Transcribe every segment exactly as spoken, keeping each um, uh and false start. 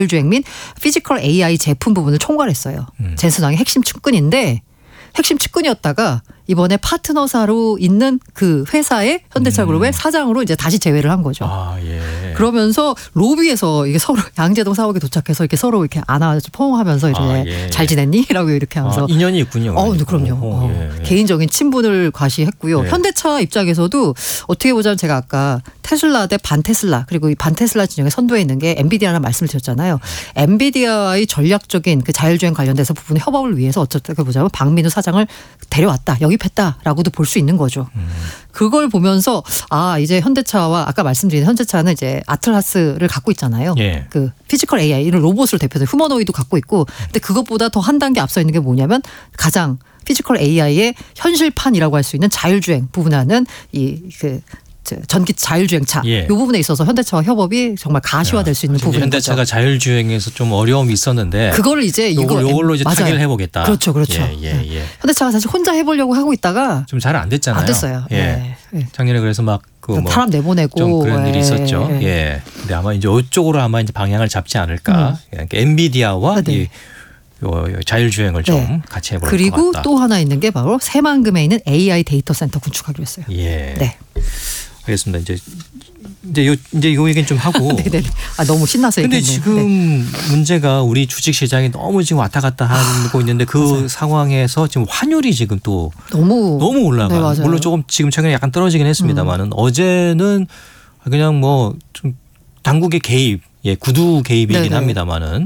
자율주행 및 피지컬 에이아이 제품 부분을 총괄했어요. 음. 젠슨왕의 핵심 측근인데 핵심 측근이었다가 이번에 파트너사로 있는 그 회사의 현대차그룹의 음. 사장으로 이제 다시 재회를 한 거죠. 아, 예. 그러면서 로비에서 이게 서로 양재동 사옥에 도착해서 이렇게 서로 이렇게 안아서 포옹하면서 이렇게 아, 예. 잘 지냈니? 라고 이렇게 하면서 아, 인연이 있군요. 어, 그럼요. 오, 어, 예, 예. 개인적인 친분을 과시했고요. 예. 현대차 입장에서도 어떻게 보자면 제가 아까 테슬라 대 반테슬라 그리고 이 반테슬라 진영에 선도해 있는 게 엔비디아라는 말씀을 드렸잖아요. 엔비디아의 전략적인 그 자율주행 관련돼서 부분의 협업을 위해서 어떻게 보자면 박민우 사장을 데려왔다. 영입했다라고도 볼 수 있는 거죠. 음. 그걸 보면서 아 이제 현대차와 아까 말씀드린 현대차는 이제 아틀라스를 갖고 있잖아요. 예. 그 피지컬 에이아이 이런 로봇을 대표해서 휴머노이드 갖고 있고 근데 그것보다 더 한 단계 앞서 있는 게 뭐냐면 가장 피지컬 에이아이의 현실판이라고 할 수 있는 자율주행 부분하는 이 그 전기 자율주행차 예. 이 부분에 있어서 현대차와 협업이 정말 가시화될 수 있는 부분인 현대차가 거죠. 자율주행에서 좀 어려움이 있었는데 그걸 이제 이거 이걸로 이제 타결을 해보겠다. 그렇죠, 그렇죠. 예, 예, 예. 현대차가 사실 혼자 해보려고 하고 있다가 좀 잘 안 됐잖아요. 안 됐어요. 예. 예. 작년에 그래서 막 그 뭐 사람 내보내고 좀 그런 일이 예. 있었죠. 예. 예. 근데 아마 이제 이쪽으로 아마 이제 방향을 잡지 않을까. 음. 그러니까 엔비디아와 네. 이 요 자율주행을 좀 네. 같이 해볼 것 같다. 그리고 또 하나 있는 게 바로 새만금에 있는 에이아이 데이터 센터 구축하기로 했어요. 예. 네. 알겠습니다. 이제 이제 요 이제 요 얘기는 좀 하고. 네네. 아 너무 신나서 근데 얘기했네요. 지금 네. 문제가 우리 주식 시장이 너무 지금 왔다 갔다 하고 아, 있는데 그 맞아요. 상황에서 지금 환율이 지금 또 너무 너무 올라가. 네, 맞아요. 물론 조금 지금 최근에 약간 떨어지긴 했습니다만은 음. 어제는 그냥 뭐 좀 당국의 개입, 예 구두 개입이긴 네네. 합니다만은.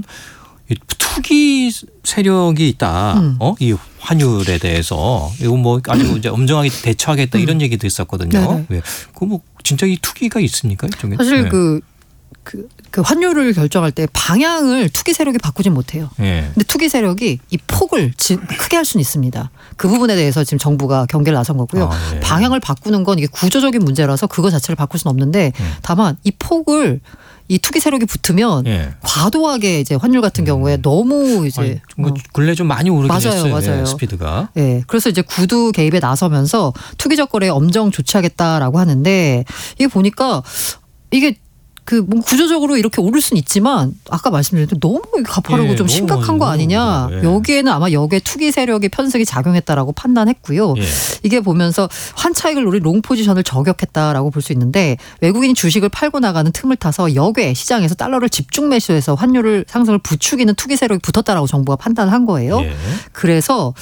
투기 세력이 있다. 음. 어? 이 환율에 대해서 이거 뭐 아주 이제 엄정하게 대처하겠다 음. 이런 얘기도 있었거든요. 네. 그 뭐 진짜 이 투기가 있습니까? 이쪽에? 사실 네. 그, 그, 그 환율을 결정할 때 방향을 투기 세력이 바꾸진 못해요. 네. 근데 투기 세력이 이 폭을 크게 할 수는 있습니다. 그 부분에 대해서 지금 정부가 경계를 나선 거고요. 아, 네. 방향을 바꾸는 건 이게 구조적인 문제라서 그거 자체를 바꿀 수는 없는데 네. 다만 이 폭을 이 투기 세력이 붙으면 예. 과도하게 이제 환율 같은 경우에 음. 너무 이제 아니, 뭐 근래 좀 많이 오르긴 맞아요, 했어요. 맞아요. 예, 스피드가. 예. 그래서 이제 구두 개입에 나서면서 투기적 거래에 엄정 조치하겠다라고 하는데 이게 보니까 이게 그 뭐 구조적으로 이렇게 오를 수는 있지만 아까 말씀드렸듯이 너무 가파르고 예, 좀 심각한 거 아니냐. 예. 여기에는 아마 역의 투기 세력의 편승이 작용했다라고 판단했고요. 예. 이게 보면서 환차익을 노린 롱 포지션을 저격했다라고 볼 수 있는데 외국인이 주식을 팔고 나가는 틈을 타서 역의 시장에서 달러를 집중 매수해서 환율을 상승을 부추기는 투기 세력이 붙었다라고 정부가 판단한 거예요. 예. 그래서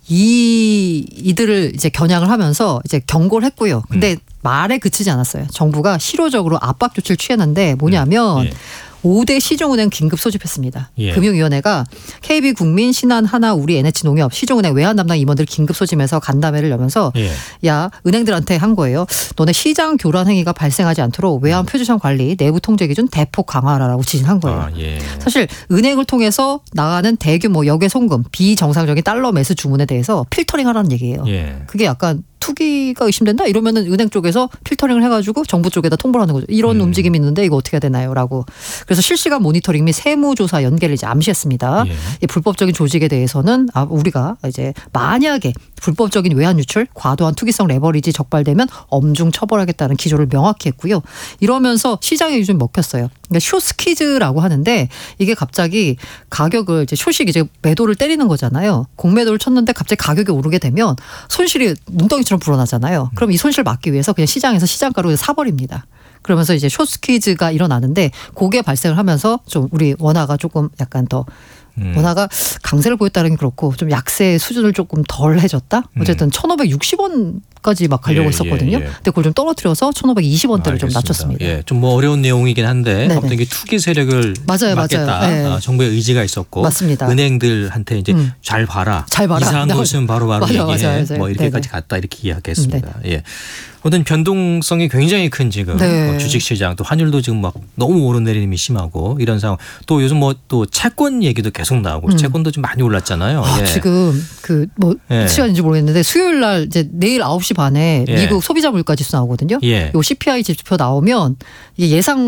이 이들을 이제 겨냥을 하면서 이제 경고를 했고요. 근데 음. 말에 그치지 않았어요. 정부가 실효적으로 압박 조치를 취했는데 뭐냐면 예. 오 대 시중은행 긴급 소집했습니다. 예. 금융위원회가 케이비국민, 신한, 하나, 우리, 엔에이치농협, 시중은행 외환 담당 임원들 긴급 소집해서 간담회를 열면서 예. 야 은행들한테 한 거예요. 너네 시장 교란 행위가 발생하지 않도록 외환 표준성 관리, 내부 통제 기준 대폭 강화하라고 지시한 거예요. 아, 예. 사실 은행을 통해서 나가는 대규모 역외 송금, 비정상적인 달러 매수 주문에 대해서 필터링하라는 얘기예요. 예. 그게 약간 투기가 의심된다 이러면은 은행 쪽에서 필터링을 해가지고 정부 쪽에다 통보를 하는 거죠. 이런 음. 움직임이 있는데 이거 어떻게 해야 되나요?라고. 그래서 실시간 모니터링 및 세무조사 연계를 이제 암시했습니다. 예. 이 불법적인 조직에 대해서는 아 우리가 이제 만약에 불법적인 외환 유출, 과도한 투기성 레버리지 적발되면 엄중 처벌하겠다는 기조를 명확히 했고요. 이러면서 시장에 좀 먹혔어요. 그러니까 숏스퀴즈라고 하는데 이게 갑자기 가격을 이제 숏이 이제 매도를 때리는 거잖아요. 공매도를 쳤는데 갑자기 가격이 오르게 되면 손실이 눈덩이처럼 불어나잖아요. 그럼 이 손실을 막기 위해서 그냥 시장에서 시장가로 사버립니다. 그러면서 이제 숏스퀴즈가 일어나는데 그게 발생을 하면서 좀 우리 원화가 조금 약간 더 음. 원화가 강세를 보였다는 게 그렇고 좀 약세 수준을 조금 덜 해줬다. 어쨌든 음. 천오백육십 원까지 막 가려고 예, 했었거든요. 예, 예. 근데 그걸 좀 떨어뜨려서 천오백이십 원대로 아, 좀 낮췄습니다. 예, 좀 뭐 어려운 내용이긴 한데 아무튼 이게 투기 세력을 맞아요, 막겠다. 맞아요. 네. 아, 정부의 의지가 있었고 맞습니다. 은행들한테 이제 음. 잘 봐라. 잘 봐라. 이상한 네. 것은 바로바로 맞아요, 얘기해. 맞아요, 맞아요. 뭐 이렇게까지 네네. 갔다 이렇게 이야기했습니다. 네네. 예. 어떤 변동성이 굉장히 큰 지금 네. 주식시장 또 환율도 지금 막 너무 오르내림이 심하고 이런 상황. 또 요즘 뭐 또 채권 얘기도 계속 나오고 음. 채권도 좀 많이 올랐잖아요. 아, 예. 지금 그 뭐 예. 시간인지 모르겠는데 수요일 날 이제 내일 아홉 시 반에 예. 미국 소비자 물가 지수 나오거든요. 예. 요 씨피아이 지표 나오면 이게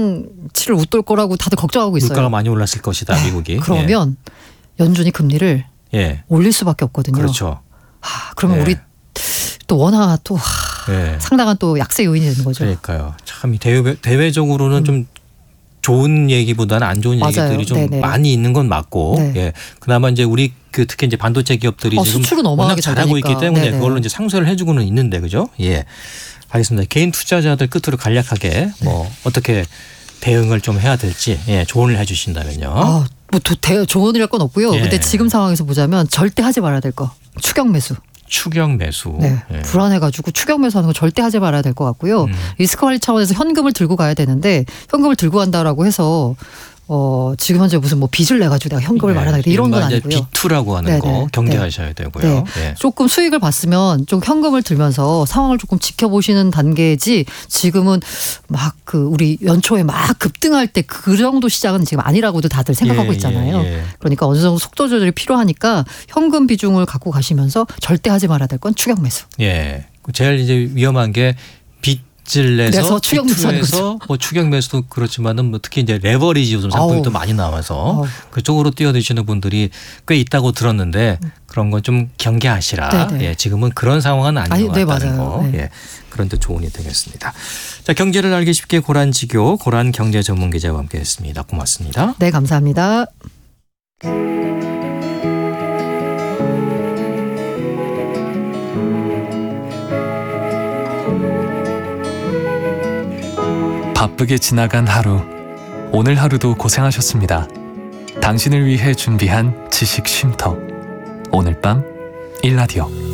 예상치를 웃돌 거라고 다들 걱정하고 있어요. 물가가 많이 올랐을 것이다 네. 미국이. 그러면 예. 연준이 금리를 예. 올릴 수밖에 없거든요. 그렇죠. 아, 그러면 예. 우리 또 원화 또 하, 예. 상당한 또 약세 요인이 되는 거죠. 그러니까요. 참 대외, 대외적으로는 음. 좀 좋은 얘기보다는 안 좋은 맞아요. 얘기들이 좀 네네. 많이 있는 건 맞고, 네. 예. 그나마 이제 우리 그 특히 이제 반도체 기업들이 어, 지금 수출은 워낙 어마어마하게 잘 잘하고 되니까. 있기 때문에 네네. 그걸로 이제 상쇄를 해주고는 있는데, 그죠? 예. 알겠습니다. 개인 투자자들 끝으로 간략하게 뭐 어떻게 대응을 좀 해야 될지, 예, 조언을 해주신다면요. 아, 뭐 도, 대, 조언이랄 건 없고요. 예. 근데 지금 상황에서 보자면 절대 하지 말아야 될 거. 추격 매수. 추격 매수. 네. 예. 불안해가지고 추격 매수하는 거 절대 하지 말아야 될 것 같고요. 음. 리스크 관리 차원에서 현금을 들고 가야 되는데 현금을 들고 간다라고 해서 어, 지금 현재 무슨 뭐 빚을 내가지고 내가 현금을 네. 마련하겠다 이런 건 이른바 이제 아니고요. 비투라고 하는 네네. 거 경계하셔야 되고요. 네. 예. 조금 수익을 봤으면 좀 현금을 들면서 상황을 조금 지켜보시는 단계지 지금은 막 그 우리 연초에 막 급등할 때 그 정도 시장은 지금 아니라고도 다들 생각하고 예, 있잖아요. 예, 예. 그러니까 어느 정도 속도 조절이 필요하니까 현금 비중을 갖고 가시면서 절대 하지 말아야 될 건 추격 매수. 예. 제일 이제 위험한 게 빚을 내서 내서 추격 매수하는 비투에서 뭐 추격 매수도 그렇지만은 뭐 특히 이제 레버리지 요즘 상품이 아우. 또 많이 나와서 아우. 그쪽으로 뛰어드시는 분들이 꽤 있다고 들었는데 그런 건 좀 경계하시라. 네네. 예. 지금은 그런 상황은 아닌 아니, 것 네, 같다는 맞아요. 거. 네. 예. 그런데 조언이 되겠습니다. 자, 경제를 알기 쉽게 고란지교 고란 경제 전문 기자와 함께했습니다. 고맙습니다. 네, 감사합니다. 바쁘게 지나간 하루, 오늘 하루도 고생하셨습니다. 당신을 위해 준비한 지식 쉼터, 오늘 밤 일라디오.